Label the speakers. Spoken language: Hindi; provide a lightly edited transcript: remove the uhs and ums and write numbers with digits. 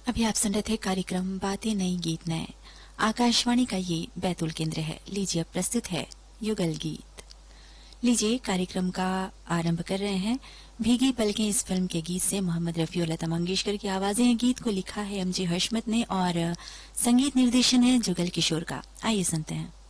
Speaker 1: अभी आप सुन रहे थे कार्यक्रम बातें नई गीत नए। आकाशवाणी का ये बैतूल केंद्र है। लीजिए अब प्रस्तुत है युगल गीत। लीजिए कार्यक्रम का आरंभ कर रहे हैं भीगी पलकें इस फिल्म के गीत से। मोहम्मद रफी और लता मंगेशकर की आवाजें हैं। गीत को लिखा है एमजे हशमत ने और संगीत निर्देशन है जुगल किशोर का। आइए सुनते हैं।